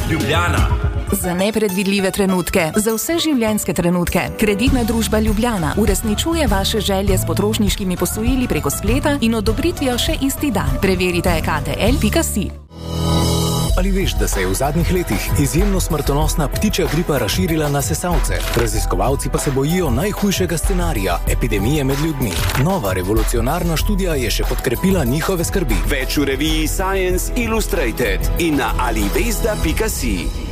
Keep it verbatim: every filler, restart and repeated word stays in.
Ljubljana. Za nepredvidljive trenutke, za vse življenjske trenutke. Kreditna družba Ljubljana uresničuje vaše želje s potrošniškimi posojili preko spleta in odobritvijo še isti dan. Preverite k t l pika si. Ali veš, da se je v zadnjih letih izjemno smrtonosna ptičja gripa razširila na sesalce? Raziskovalci pa se bojijo najhujšega scenarija, epidemije med ljudmi. Nova revolucionarna študija je še podkrepila njihove skrbi. Več v reviji Science Illustrated in na ali ves da pika si.